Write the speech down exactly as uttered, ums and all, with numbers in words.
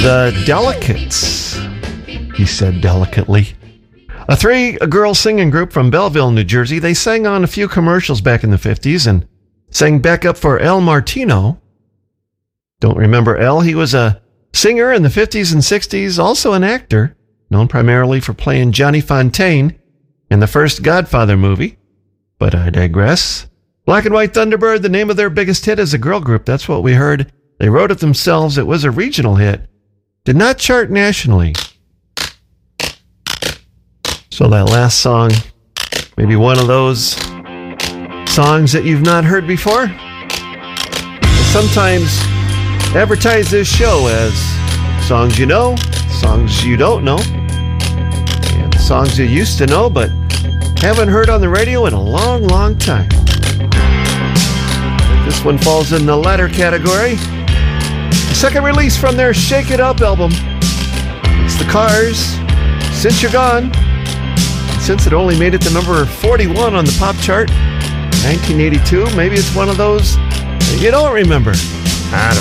The Delicates, he said delicately. A three-girl singing group from Belleville, New Jersey. They sang on a few commercials back in the fifties and sang backup for El Martino. Don't remember El? He was a singer in the fifties and sixties, also an actor, known primarily for playing Johnny Fontaine in the first Godfather movie. But I digress. Black and White Thunderbird, the name of their biggest hit is a girl group. That's what we heard. They wrote it themselves. It was a regional hit. Did not chart nationally. So that last song, maybe one of those songs that you've not heard before. I sometimes advertise this show as songs you know, songs you don't know, and songs you used to know but haven't heard on the radio in a long, long time. This one falls in the latter category. The second release from their Shake It Up album. It's The Cars, Since You're Gone. And since it only made it to number forty-one on the pop chart, nineteen eighty-two, maybe it's one of those that you don't remember. I don't know.